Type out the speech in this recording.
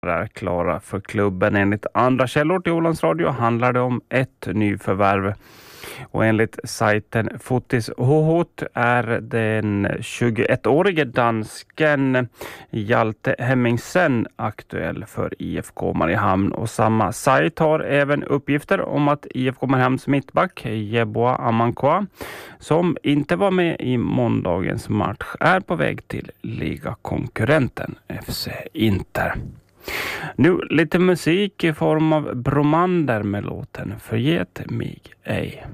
är klara för klubben. Enligt andra källor till Ålands Radio handlar det om ett nyförvärv. Och enligt sajten Fotis Hohot är den 21-årige dansken Hjalte Hemmingsen aktuell för IFK Mariehamn. Och samma sajt har även uppgifter om att IFK Mariehamns mittback Jeboa Amankoa, som inte var med i måndagens match, är på väg till ligakonkurrenten FC Inter. Nu lite musik i form av Bromander med låten Förget mig ej.